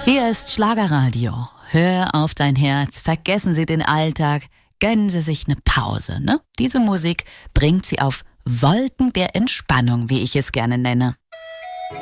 Hier ist Schlagerradio. Hör auf dein Herz, vergessen Sie den Alltag, gönnen Sie sich eine Pause, ne? Diese Musik bringt Sie auf Wolken der Entspannung, wie ich es gerne nenne.